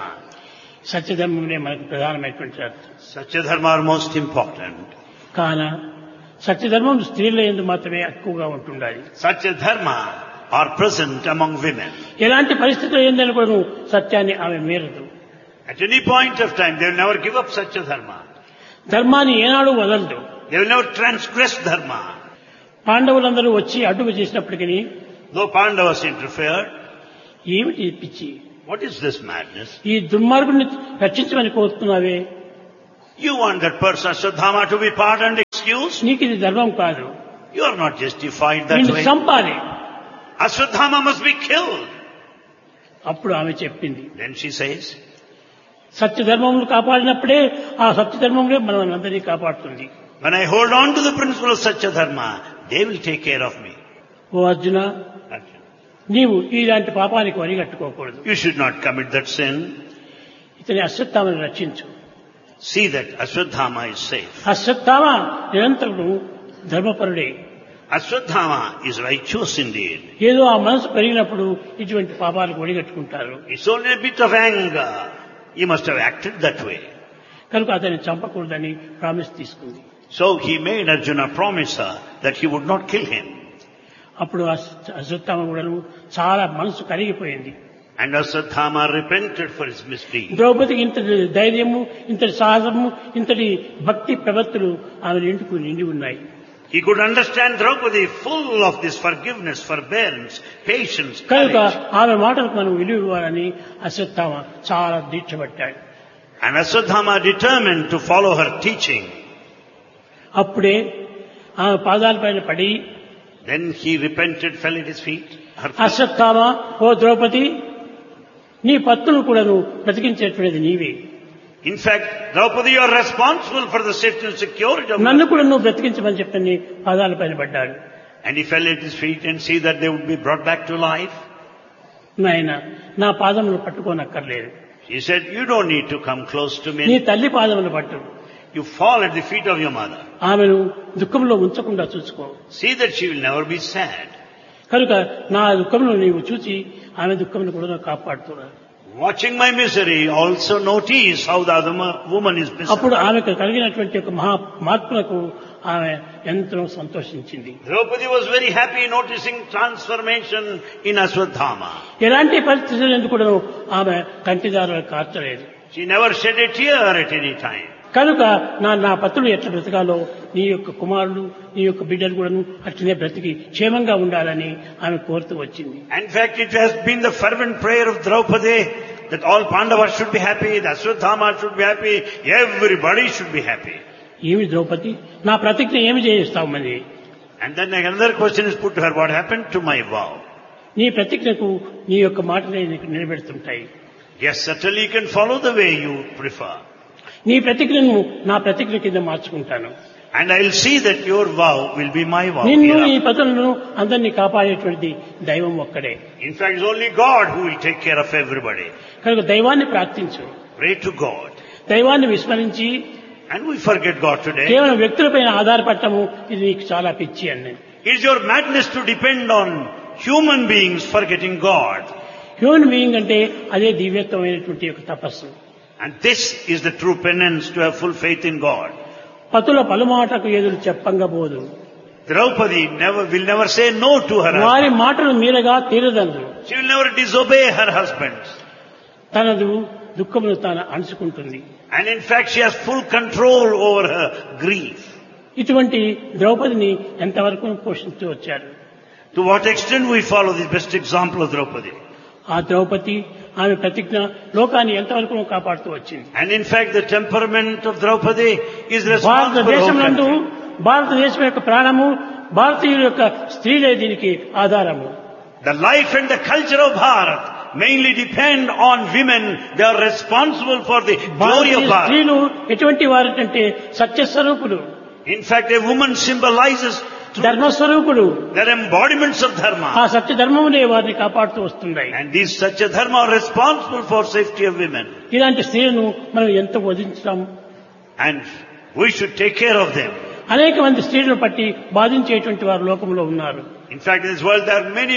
సత్యధర్మమే మనకు ప్రధానమైనటువంటి అర్థం. Satya Dharma are most important. కాన సత్యధర్మం స్త్రీల యందు మాత్రమే ఎక్కువగా ఉంటుండాలి. Satya Dharma are present among women. ఎలాంటి పరిస్థితులు ఏందని కూడా సత్యాన్ని ఆమె మీరదు. At any point of time, they will never give up Satya Dharma. ధర్మాన్ని ఏనాడు వదలదు. They will never transgress Dharma. పాండవులందరూ వచ్చి అడ్డుకు చేసినప్పటికీ Though Pandavas interfered, ఏమిటి పిచ్చి? What is this madness? ఈ దుర్మార్గుడిని రక్షించమని కోరుతున్నావే. You want that person Ashwadhama to be pardoned, excused? నీకు ఇది ధర్మం కాదు. You are not justified that నిన్ను way. చంపాలి. Ashwadhama must be killed. అప్పుడు ఆమె చెప్పింది, Then she says, సత్యధర్మములు కాపాడినప్పుడే ఆ సత్యధర్మములే మనం అందరినీ కాపాడుతుంది. when I hold on to the principle of Satyadharma, they will take care of me. ఓ అర్జున, నీవు ఇలాంటి పాపానికి వరిగట్టుకోకూడదు. You should not commit that sin. ఇతని అశ్వత్థామని రక్షించు. See that Ashwadhama is safe. Ashwatthama నిరంతరుడు ధర్మపరుడే. Ashwadhama is righteous indeed. ఏదో ఆ మనసు పెరిగినప్పుడు ఇటువంటి పాపాలకు ఒడిగట్టుకుంటారు. It's only a bit of anger. He must have acted that way. కనుక అతన్ని చంపకూడదని ప్రామిస్ తీసుకుంది. So he made Arjuna promise her that he would not kill him. అప్పుడు అశ్వత్థామ కూడాను చాలా మనసు కరిగిపోయింది. And Ashwadhama repented for his misdeed. ద్రౌపదికి ఇంతటి ధైర్యము, ఇంతటి సాహసము, ఇంతటి భక్తి ప్రవత్తులు ఆమె ఇంటికి నిండి ఉన్నాయి. He could understand Draupadi full of this forgiveness, forbearance, patience, కనుక courage. ఆమె మాటలకు మనం విలువ ఇవ్వాలని అశ్వత్థామ చాలా దీక్ష పట్టాడు. And Ashwadhama determined to follow her teaching. అప్పుడే ఆమె పాదాలపైన పడి, Then he repented, fell at his feet. Her feet. Ashwatthama, ఓ ద్రౌపది, నీ పత్తును కూడా నువ్వు బ్రతికించేటువంటిది నీవే. In fact, Draupadi, you are responsible for the safety and security of నన్ను కూడా నువ్వు బ్రతికించమని చెప్పని పాదాలపైన పడ్డాడు. And he fell at his feet and see that they would be brought back to life. నాయన, నా పాదములు పట్టుకోనక్కర్లేదు. He said, you don't need to come close to నీ me. తల్లి పాదములు పట్టు. You fall at the feet of your mother. ఆమెను దుఃఖంలో ఉంచకుండా చూసుకో. See that she will never be sad. కనుక నా దుఃఖంలో నీవు చూసి ఆమె దుఃఖంను కూడా కాపాడుతున్నా. Watching my misery, also notice how the other woman is miserable. అప్పుడు ఆమెకు కలిగినటువంటి ఒక మహా మార్పులకు ఆమె ఎంతో సంతోషించింది. Draupadi was very happy noticing transformation in Ashwadhama. ఎలాంటి పరిస్థితులు ఎందుకు కూడా ఆమె కంటిదారులు కార్చలేదు. She never shed a tear at any time. కనుక నా పత్రులు ఎట్లా బ్రతకాలో, నీ యొక్క కుమారులు, నీ యొక్క బిడ్డలు కూడా అట్లనే బ్రతికి క్షేమంగా ఉండాలని ఆమె కోరుతూ వచ్చింది. In fact, it has been the fervent prayer of Draupadi that all Pandavas should be happy, the Ashwadhama should be happy, everybody should be happy. ఏమి ద్రౌపది, నా ప్రతిజ్ఞ ఏమి చేయిస్తావు మరి? And then another question is put to her, what happened to my vow? నీ ప్రతిజ్ఞకు నీ యొక్క మాటలే నీకు నిలబెడుతుంటాయి. Yes, certainly you can follow the way you prefer. నీ ప్రతిజ్ఞను నా ప్రతిజ్ఞ కింద మార్చుకుంటాను. And I will see that your vow will be my vow. నిన్ను, నీ hereafter. పతులను అందరినీ కాపాడేటువంటి దైవం ఒక్కడే. In fact, it's only God who will take care of everybody. కనుక దైవాన్ని ప్రార్థించు. Pray to God. దైవాన్ని విస్మరించి And we forget God today. కేవలం వ్యక్తులపైన ఆధారపడటము ఇది నీకు చాలా పిచ్చి అన్నది. It's your madness to depend on human beings forgetting God. Human being అంటే అదే దివ్యత్వమైనటువంటి యొక్క తపస్సు. And this is the true penance to have full faith in God. పతుల పలుమాటకు ఎదురు చెప్పంగా పోదు. Draupadi will never say no to her వారి husband. మాటలు మీరగా తీరదందు. She will never disobey her husband. తనదు దుఃఖమును తాను అణుచుకుంటుంది. And in fact, she has full control over her grief. ఇటువంటి ద్రౌపదిని ఎంతవరకు పోషిస్తూ వచ్చారు. To what extent we follow the best example of Draupadi. ఆ ద్రౌపది ఆమె ప్రతిజ్ఞ లోకాన్ని ఎంతవరకు కాపాడుతూ వచ్చింది. And in fact, the temperament of Draupadi is responsible for భారతదేశం her నందు country. భారతదేశం యొక్క ప్రాణము, భారతీయుల యొక్క స్త్రీలే దీనికి ఆధారము. The life and the culture of Bharat mainly depend on women. They are responsible for the glory Bharatiya of Bharat. స్త్రీలు ఎటువంటి వారంటే సత్యస్వరూపులు, In fact, a woman symbolizes ధర్మస్వరూపులు. their embodiments of ఆ dharma. సత్య ధర్మములే వారిని కాపాడుతూ వస్తున్నాయి. And these Satya Dharma are responsible for safety of women. ఇలాంటి స్త్రీలను మనం ఎంత వధించాం. And we should take care of them. అనేక మంది స్త్రీలను పట్టి బాధించేటువంటి వారు లోకంలో ఉన్నారు. In fact, in this world there are many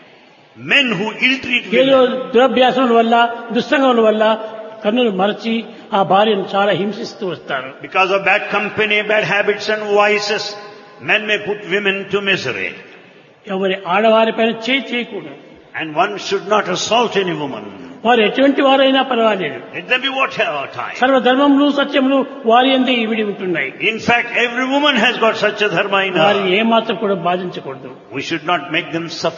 men who ill-treat ఏదో women. దురభ్యాసముల వల్ల, దుస్సంగముల వల్ల కన్నులు మరచి ఆ భార్యను చాలా హింసిస్తూ వస్తారు. Because of bad company, bad habits and vices, men may put women to misery. ఎవరి ఆడవారిపైన చేయకూడదు. And one should not assault any woman. వారు ఎటువంటి వారైనా పర్వాలేదు. Let them be whatever type. సర్వధర్మములు సత్యములు వారి యందే ఇవిడి ఉంటున్నాయి. In fact, every woman has got such a dharma in వారిని her. ఏమాత్రం కూడా బాధించకూడదు. We should not make them suffer.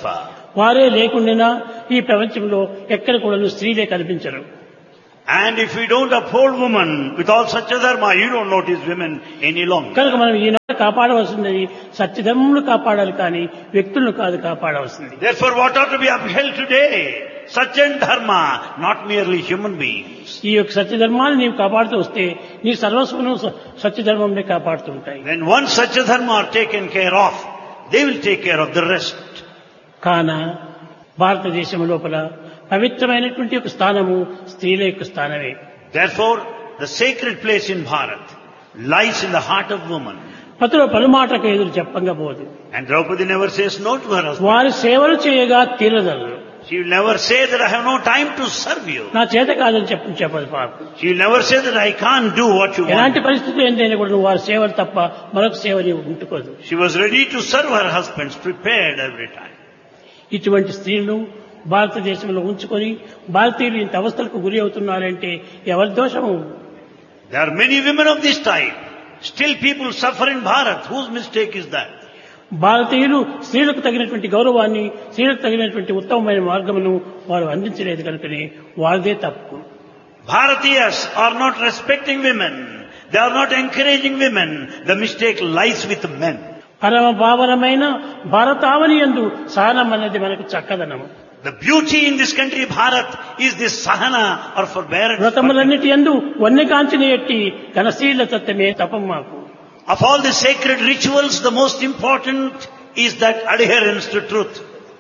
వారే లేకుండా ఈ ప్రపంచంలో ఎక్కడ కూడా స్త్రీలే కనిపించరు. And if we don't uphold woman with all Satya Dharma, you don't notice women any longer. కనుక మనం ఈనాడు కాపాడవలసింది సత్యధర్మమును కాపాడాలి కానీ వ్యక్తులను కాదు కాపాడవలసింది. Therefore, what ought to be upheld today? Satya and Dharma, not merely human beings. ఈ యొక్క సత్యధర్మాన్ని నీవు కాపాడుతూ వస్తే నీ సర్వస్వను సత్యధర్మంనే కాపాడుతూ ఉంటాయి. When one Satya Dharma are taken care of, they will take care of the rest. కాన భారతదేశం లోపల పవిత్రమైనటువంటి ఒక స్థానము స్త్రీల యొక్క స్థానమే. Therefore, the sacred place in Bharat lies in the heart of woman. పతుల పలుమాటకు ఎదురు చెప్పంగా పోదు. And Draupadi never says no to her husband. వారి సేవలు చేయగా తీరదలు. She will never say that I have no time to serve you. నా చేత కాదని చెప్పదు పాపం. She will never say that I can't do what you want. ఎలాంటి పరిస్థితులు ఏంటైనా కూడా నువ్వు వారి సేవలు తప్ప మరొక సేవ నీవు ఉంటుకోదు. She was ready to serve her husbands, prepared every time. ఇటువంటి స్త్రీలను భారతదేశంలో ఉంచుకొని భారతీయులు ఇంత అవస్థలకు గురి అవుతున్నారంటే ఎవరి దోషము? There are many women of this type. Still people suffer in Bharat. Whose mistake is that? భారతీయులు స్త్రీలకు తగినటువంటి గౌరవాన్ని స్త్రీలకు తగినటువంటి ఉత్తమమైన మార్గమును వారు అందించలేదు కనుకనే వారిదే తప్పు. Bharatiyas are not respecting women. They are not encouraging women. The mistake lies with men. పరమ భావనమైన భారతావని యందు సహనం అనేది మనకు చక్కదనము. The beauty in this country, Bharat, is this sahana or forbearance. వ్రతములన్నిటి యందు వన్యకాంచిన ఎట్టి ఘనశీల తత్వమే తపం మాకు. Of all the sacred rituals, the most important is that adherence to truth.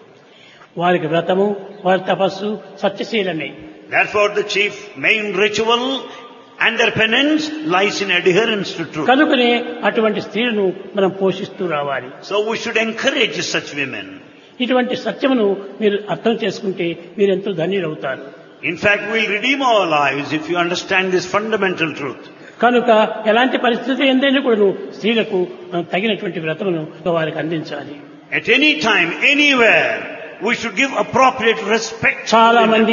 వారికి వ్రతము వారి తపస్సు సత్యశీలమే. Therefore, the chief main ritual and their penance lies in adherence to truth. కనుకనే అటువంటి స్త్రీలను మనం పోషిస్తూ రావాలి. So we should encourage such women. ఇటువంటి సత్యమును మీరు అర్థం చేసుకుంటే మీరు ఎంతో ధన్యులవుతారు. In fact, we'll redeem our lives if you understand this fundamental truth. కనుక ఎలాంటి పరిస్థితి ఏందైనా కూడా స్త్రీలకు తగినటువంటి వ్రతమును వారికి అందించాలి. At any time, anywhere, we should give appropriate respect. చాలా మంది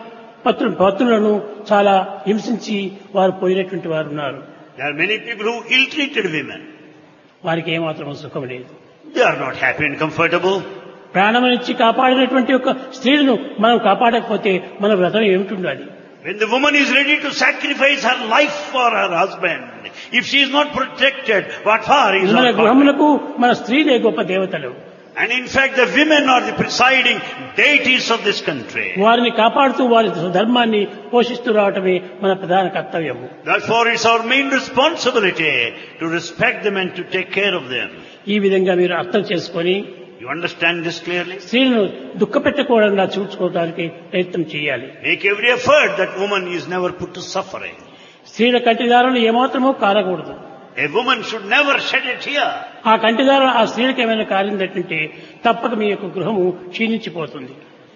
పత్రులను చాలా హింసించి వారు పోయినటువంటి వారు ఉన్నారు. There are many people who ill-treated women. వారికి ఏమాత్రం సుఖం లేదు. They are not happy and comfortable. ప్రాణమునిచ్చి కాపాడినటువంటి ఒక స్త్రీలను మనం కాపాడకపోతే మన వ్రతం ఏమిటి? When the woman is ready to sacrifice her life for her husband, if she is not protected, what for is మన not గృహములకు మన స్త్రీలే గొప్ప దేవతలు. And in fact, the women are the presiding deities of this country. వారిని కాపాడుతూ వారి ధర్మాన్ని పోషిస్తూ రావటమే మన ప్రధాన కర్తవ్యము. Therefore, it's our main responsibility to respect them and to take care of them. ఈ విధంగా మీరు అర్థం చేసుకొని You understand this clearly? స్త్రీలను దుఃఖపెట్టకుండా చూసుకోవడానికి ప్రయత్నం చేయాలి. Make every effort that woman is never put to suffering. స్త్రీల కంటిదారులు ఏమాత్రమూ కారకూడదు. A woman should never shed a tear. ఆ కంటిదారులు ఆ స్త్రీలకు ఏమైనా కారిందంటే తప్పక మీ యొక్క గృహము క్షీణించిపోతుంది.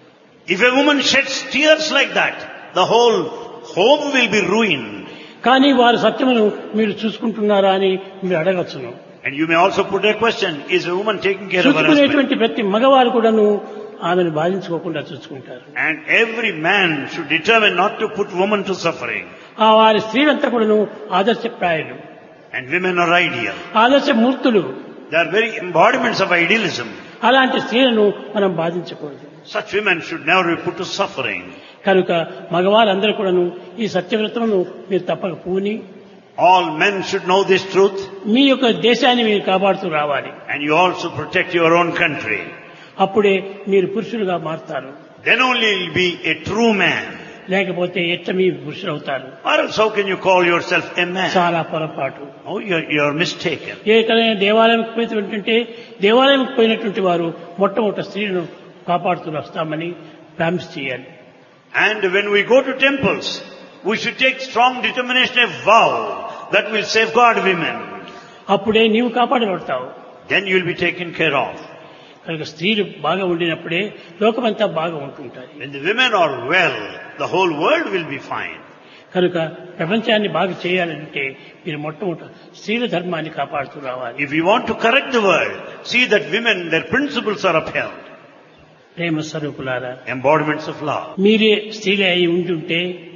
If a woman sheds tears like that, the whole home will be ruined. కానీ వారి సత్యమును మీరు చూసుకుంటున్నారా అని మీరు అడగచ్చును. And you may also put a question, is a woman taking care of her husband? చూసుకునేటువంటి ప్రతి మగవారు కూడాను ఆమెను బాధించుకోకుండా చూసుకుంటారు. And every man should determine not to put woman to suffering. ఆ వారి స్త్రీలంతా కూడాను ఆదర్శప్రాయులు. And women are ideal. ఆదర్శ మూర్తులు. They are very embodiments of idealism. అలాంటి స్త్రీలను మనం బాధించకూడదు. Such women should never be put to suffering. కనుక మగవారందరూ కూడాను ఈ సత్యవ్రతమును మీరు తప్పక పూని All men should know this truth. మీ యొక్క దేశాన్ని మీరు కాపాడుతూ రావాలి. And you also protect your own country. అప్పుడే మీరు పురుషులుగా మారుతారు. Then only you will be a true man. లేకపోతే ఎట్లా మీ పురుషులు అవుతారు? Or else how can you call yourself a man? చాలా పొరపాటు. Oh, you're mistaken. ఎక్కడైనా దేవాలయంకి పోయినటువంటి దేవాలయంకి పోయినటువంటి వారు మొట్టమొదటి స్త్రీలను కాపాడుతూ వస్తామని ప్రామిస్ చేయాలి. And when we go to temples, we should take strong determination, a vow that will safeguard women. అప్పుడే నీవు కాపాడబడతావు. Then you will be taken care of. కనుక స్త్రీలు బాగా ఉండినప్పుడే లోకమంతా బాగా ఉంటుంటారు. When the women are well, the whole world will be fine. కనుక ప్రపంచాన్ని బాగా చేయాలంటే మీరు మొట్టమొదటి స్త్రీల ధర్మాన్ని కాపాడుతూ రావాలి. If you want to correct the world, see that women, their principles are upheld. ప్రేమ స్వరూపులారా, Embodiments of love. మీరే స్త్రీలే అయి ఉంటుంటే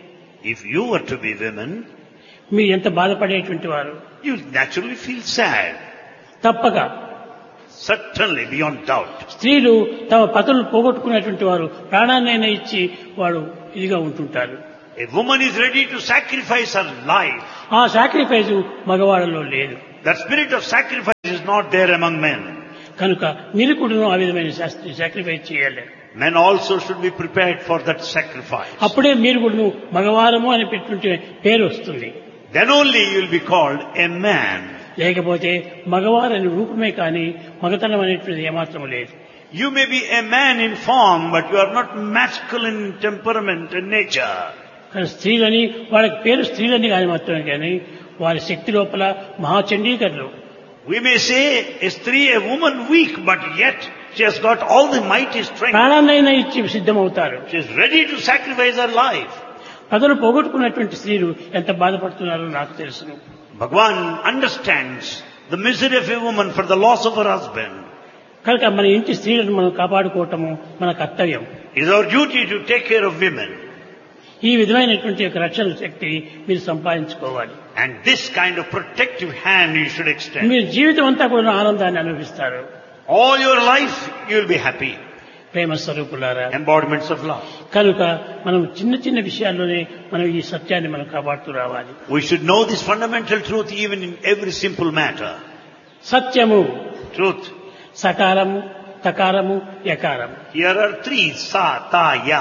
If you were to be women, మీరు ఎంత బాధపడేటువంటి వారు. you will naturally feel sad. తప్పక Certainly, beyond doubt. స్త్రీలు తమ పతులను పోగొట్టుకున్నటువంటి వారు ప్రాణాన్నైనా ఇచ్చి వాడు ఇదిగా ఉంటుంటారు. A woman is ready to sacrifice her life. ఆ సాక్రిఫైస్ మగవాళ్ళలో లేదు. That spirit of sacrifice is not there among men. కనుక నిరుకుడును ఆ విధమైన సాక్రిఫైస్ చేయాలి. Men also should be prepared for that sacrifice. అప్పుడే మీరు కూడా మగవారము అని పెట్టుకుంటే పేరు వస్తుంది. Then only you will be called a man. లేకపోతే మగవారని రూపమే కానీ మగతనం అనేటువంటిది ఏమాత్రం లేదు. You may be a man in form, but you are not masculine in temperament and nature. కానీ స్త్రీలని వాళ్ళకి పేరు స్త్రీలని కానీ మాత్రమే కానీ వారి శక్తి లోపల మహాచండీకరులు. We may say a stree, a woman weak, but yet she has got all the mighty strength. ప్రాణాన్నైనా ఇచ్చి సిద్ధమవుతారు. She is ready to sacrifice her life. పదలు పోగొట్టుకున్నటువంటి స్త్రీలు ఎంత బాధపడుతున్నారో నాకు తెలుసును. Bhagwan understands the misery of a woman for the loss of her husband. కనుక మన ఇంటి స్త్రీలను మనం కాపాడుకోవటము మన కర్తవ్యం. It is our duty to take care of women. ఈ విధమైనటువంటి యొక్క రక్షణ శక్తి మీరు సంపాదించుకోవాలి. And this kind of protective hand you should extend. మీరు జీవితం అంతా కూడా ఆనందాన్ని అనుభవిస్తారు. All your life you will be happy. ప్రేమ స్వరూపులారా, Embodiments of love. కనుక మనం చిన్న చిన్న విషయాల్లోనే మనం ఈ సత్యాన్ని మనం కాపాడుతూ రావాలి. We should know this fundamental truth even in every simple matter. సత్యము, Truth. సకారము, తకారము, యకారము. Here are three, sa, ta, ya.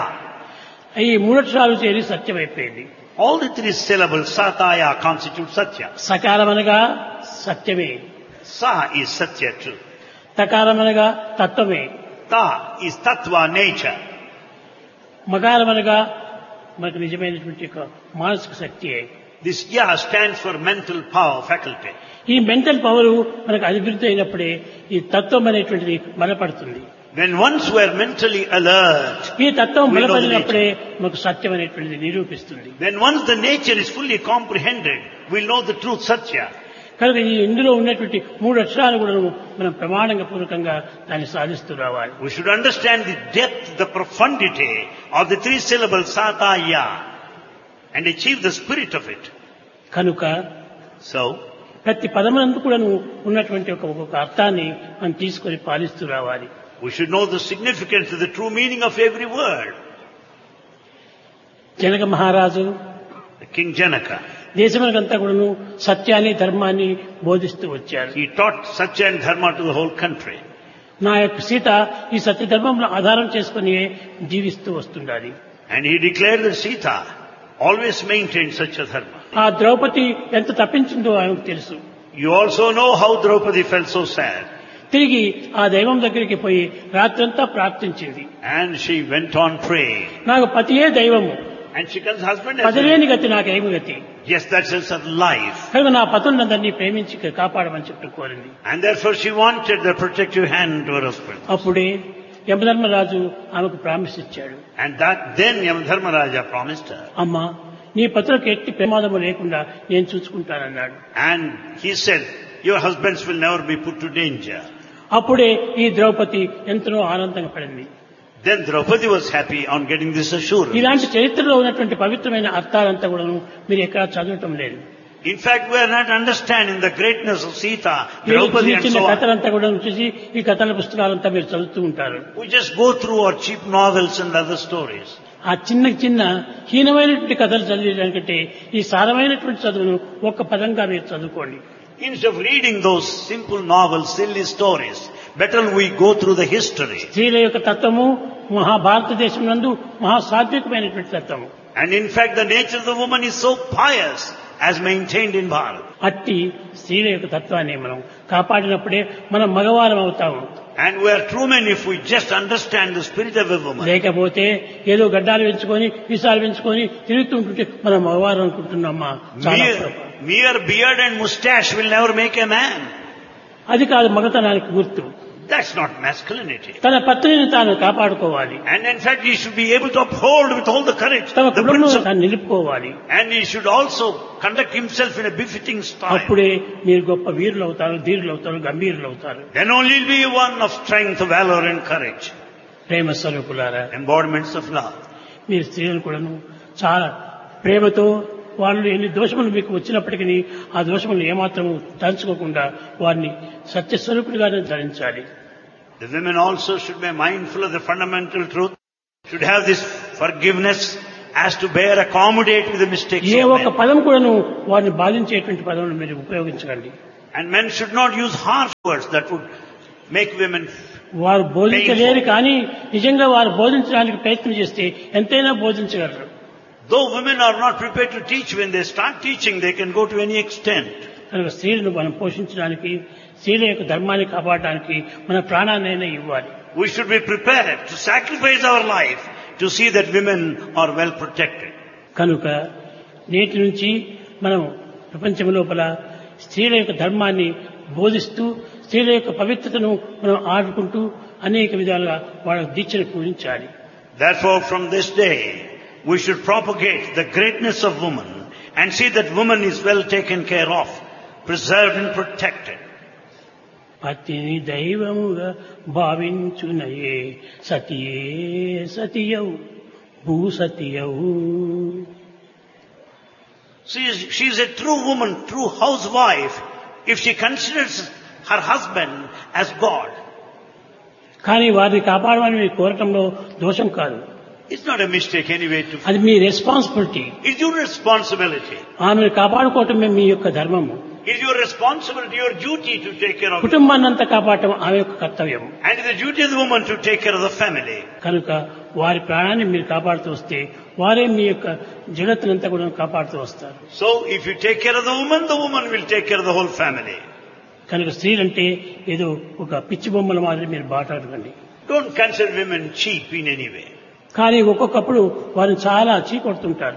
ఈ మూడక్షరాలు చేరి సత్యం అయిపోయింది. All the three syllables, sa, ta, ya, constitute satya. సకారం అనగా సత్యమే, Sa is satya, truth. తకారం అనగా తత్వమే, Ta is tattva, nature. మకారం అనగా మనకు నిజమైనటువంటి యొక్క మానసిక శక్తియే. This ya stands for mental power, faculty. ఈ మెంటల్ పవర్ మనకు అభివృద్ధి అయినప్పుడే ఈ తత్వం అనేటువంటిది బలపడుతుంది. When once we are mentally alert, ఈ తత్వం we know the బలపడినప్పుడే మనకు సత్యం అనేటువంటిది నిరూపిస్తుంది. when once the nature is fully comprehended, we'll know the truth, satya. కనుక ఈ ఇందులో ఉన్నటువంటి మూడు అక్షరాలు కూడా మనం ప్రమాణంగా పూర్వకంగా దాన్ని సాధిస్తూ రావాలి. We should understand the depth, the profundity of the three syllables, sa, ta, ya, and achieve the spirit of it. కనుక So, ప్రతి పదమునందు కూడా ఉన్నటువంటి ఒక అర్థాన్ని మనం తీసుకొని పాలిస్తూ రావాలి. we should know the significance of the true meaning of every word. Janaka మహారాజు The King Janaka, దేశమునకంతా కూడాను సత్యాన్ని ధర్మాన్ని బోధిస్తూ వచ్చారు. he taught satya and dharma to the whole country. నా యొక్క సీత ఈ సత్య ధర్మంలో ఆధారం చేసుకుని జీవిస్తూ వస్తుండాలి. And he declared that Sita always maintained such a dharma. ఆ ద్రౌపది ఎంత తప్పించిందో ఆయనకు తెలుసు. You also know how Draupadi felt so sad. తిరిగి ఆ దైవం దగ్గరికి పోయి రాత్రంతా ప్రార్థించింది. And she went on praying. నాకు పతియే దైవము, And she comes husband as పతిలేని గతి నాకేమి గతి. yes, that's her life. కనుక నా పతులందరినీ ప్రేమించి కాపాడమని చెప్పి కోరింది. And therefore she wanted the protective hand to her husband. అప్పుడే యమధర్మరాజు ఆమెకు ప్రామిస్ ఇచ్చాడు. And that then Yamadharmaraja promised her. అమ్మా, నీ పతులకు ఎట్టి ప్రమాదము లేకుండా నేను చూసుకుంటానన్నాడు. And he said, your husbands will never be put to danger. అప్పుడే ఈ ద్రౌపది ఎంతో ఆనందంగా పడింది. Then Draupadi was happy on getting this assurance. ఇలాంటి చరిత్రలో ఉన్నటువంటి పవిత్రమైన అర్థాలంతా కూడా మీరు ఎక్కడ చదవటం లేదు. In fact, we are not understanding the greatness of Sita, ఈ Draupadi and చిన్న so on. కథలంతా కూడా చూసి ఈ కథల పుస్తకాలంతా మీరు చదువుతూ ఉంటారు. We just go through our cheap novels and other stories. ఆ చిన్న చిన్న హీనమైనటువంటి కథలు చదివేదానికంటే ఈ సారమైనటువంటి చదువును ఒక్క పదంగా మీరు చదువుకోండి. Instead of reading those simple novels, silly stories, better we go through the history. స్త్రీల యొక్క తత్వము మహాభారతదేశం నందు మహాసాత్వికమైనటువంటి తత్వము. And in fact, the nature of the woman is so pious as maintained in Bharat. అట్టి స్త్రీల యొక్క తత్వాన్ని మనం కాపాడినప్పుడే మనం మగవారం అవుతాము. And we are true men if we just understand the spirit of a woman. లేకపోతే ఏదో గడ్డాలు పెంచుకొని విసాలు పెంచుకొని తిరుగుతూ ఉంటుంటే మనం మగవారం అనుకుంటున్నామా? చాలా పొరపాటు. Mere beard and moustache will never make a man. అది కాదు మగతనానికి గుర్తు. That's not masculinity. తన పత్నిని తాను కాపాడుకోవాలి. And in fact, he should be able to uphold with all the courage తన the కుటుంబం principle. తాను నిలుపుకోవాలి. And he should also conduct himself in a befitting style. అప్పుడే మీరు గొప్ప వీరులు అవుతారు, ధీరులు అవుతారు, గంభీరులు అవుతారు. Then only will be one of strength, valor and courage. ప్రేమ స్వరూపులారా, Embodiments of love. మీరు స్త్రీలను కూడాను చాలా ప్రేమతో వాళ్ళు ఎన్ని దోషములు మీకు వచ్చినప్పటికీ ఆ దోషములను ఏమాత్రం తలుచుకోకుండా వారిని సత్యస్వరూపుడిగానే ధరించాలి. The women also should be mindful of the fundamental truth, should have this forgiveness as to bear, accommodate with the mistakes A of ఒక్క men. పదం కూడాను వారిని బాధించేటువంటి పదములను మీరు ఉపయోగించకండి. And men should not use harsh words that would make women. వారు బోధించలేరు కానీ నిజంగా వారు బోధించడానికి ప్రయత్నం చేస్తే ఎంతైనా బోధించగలరు. Though women are not prepared to teach, when they start teaching, they can go to any extent. కనుక స్త్రీలను మనం పోషించడానికి, స్త్రీల యొక్క ధర్మాన్ని కాపాడడానికి మన ప్రాణాన్నైనా ఇవ్వాలి. We should be prepared to sacrifice our life to see that women are well protected. కనుక నేటి నుంచి మనం ప్రపంచం లోపల స్త్రీల యొక్క ధర్మాన్ని బోధిస్తూ స్త్రీల యొక్క పవిత్రతను మనం ఆడుకుంటూ అనేక విధాలుగా వాళ్ళ దీక్షను పూజించాలి. Therefore, from this day, we should propagate the greatness of woman and see that woman is well taken care of, preserved and protected. పతిని దైవముగా భావించునయే సతియే సతియౌ భూసతియౌ. She is a true woman, true housewife, if she considers her husband as God. కానీ వారిని కాపాడమని మీరు కోరటంలో దోషం కాదు. It's not a mistake anyway to. అది మీ responsibility. It's your responsibility. ఆమెను కాపాడుకోవటమే మీ యొక్క ధర్మము. It's your responsibility, your duty to take care of it. కుటుంబాన్ని అంతా కాపాడటం ఆమె యొక్క కర్తవ్యం. And it's the duty of the woman to take care of the family. కనుక వారి ప్రాణాన్ని మీరు కాపాడుతూ వస్తే వారే మీ యొక్క జగత్తునంతా కూడా కాపాడుతూ వస్తారు. So if you take care of the woman will take care of the whole family. కనుక స్త్రీలంటే ఏదో ఒక పిచ్చి బొమ్మల మాదిరి మీరు బాటాడకండి. Don't consider women cheap in any way. కానీ ఒక్కొక్కప్పుడు వారిని చాలా చీకొడుతుంటారు.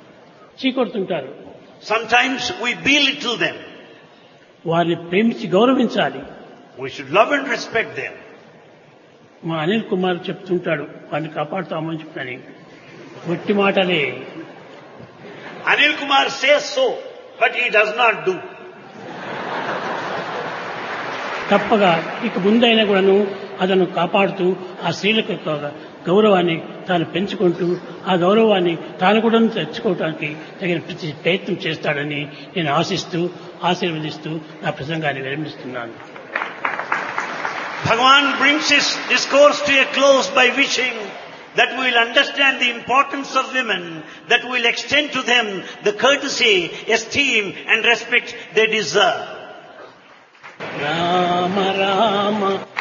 Sometimes we belittle them. వారిని ప్రేమించి గౌరవించాలి. We should love and respect them. మా అనిల్ కుమార్ చెప్తుంటాడు వారిని కాపాడుతామని చెప్పని. ఒట్టి మాటలే. Anil Kumar says so, but he does not do. తప్పగా ఇక ముందైనా కూడాను అతను కాపాడుతూ ఆ స్త్రీలకు గౌరవాన్ని తాను పెంచుకుంటూ ఆ గౌరవాన్ని తాను కూడా తెచ్చుకోవడానికి తగిన ప్రయత్నం చేస్తాడని నేను ఆశీర్వదిస్తూ నా ప్రసంగాన్ని విరమిస్తున్నాను. Bhagavan brings his discourse to a close by wishing that we will understand the importance of women, that we will extend to them the courtesy, esteem and respect they deserve. Rama Rama